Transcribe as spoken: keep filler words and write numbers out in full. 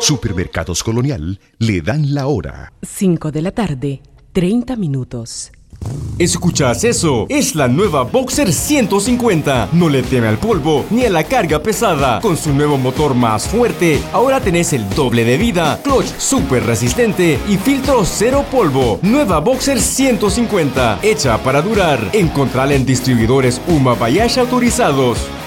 Supermercados Colonial le dan la hora. cinco de la tarde, treinta minutos. ¿Escuchas eso? Es la nueva Boxer ciento cincuenta. No le teme al polvo ni a la carga pesada. Con su nuevo motor más fuerte, ahora tenés el doble de vida, clutch súper resistente y filtro cero polvo. Nueva Boxer ciento cincuenta, hecha para durar. Encontrala en distribuidores Uma Bayash autorizados.